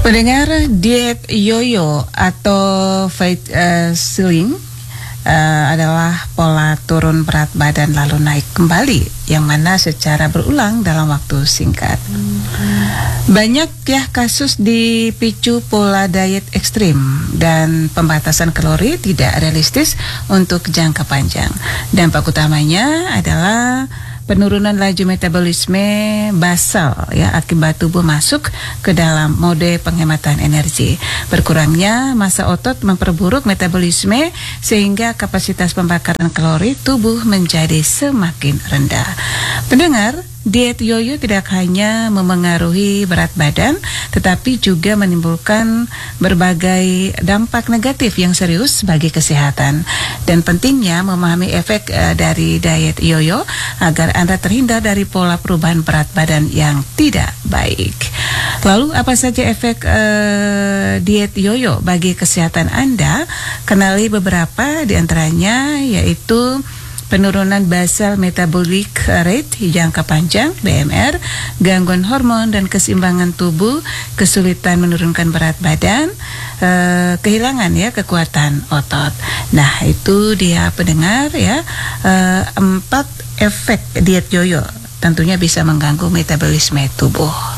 Pendengar, diet yoyo atau weight ceiling adalah pola turun berat badan lalu naik kembali, yang mana secara berulang dalam waktu singkat. Banyak ya kasus dipicu pola diet ekstrim dan pembatasan kalori tidak realistis untuk jangka panjang. Dampak utamanya adalah penurunan laju metabolisme basal ya, akibat tubuh masuk ke dalam mode penghematan energi. Berkurangnya massa otot memperburuk metabolisme sehingga kapasitas pembakaran kalori tubuh menjadi semakin rendah. Pendengar, diet yoyo tidak hanya memengaruhi berat badan, tetapi juga menimbulkan berbagai dampak negatif yang serius bagi kesehatan. Dan pentingnya memahami efek dari diet yoyo agar Anda terhindar dari pola perubahan berat badan yang tidak baik. Lalu apa saja efek diet yoyo bagi kesehatan Anda? Kenali beberapa di antaranya, yaitu penurunan basal metabolic rate jangka panjang (BMR), gangguan hormon dan keseimbangan tubuh, kesulitan menurunkan berat badan, kehilangan ya kekuatan otot. Nah, itu dia pendengar ya, 4 efek diet yoyo tentunya bisa mengganggu metabolisme tubuh.